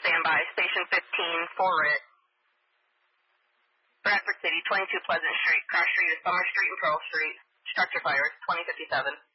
standby. Station 15, Fort Bradford City, 22 Pleasant Street. Cross street is Summer Street and Pearl Street. Structure fires, 2057.